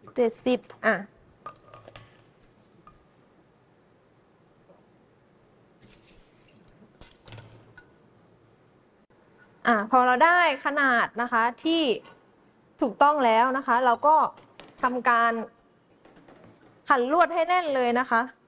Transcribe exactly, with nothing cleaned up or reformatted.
เจ็ดสิบอ่ะอ่ะพอเราได้ขนาดนะคะที่ถูกต้องแล้วนะคะ เราก็ทำการขันลวดให้แน่นเลยนะคะ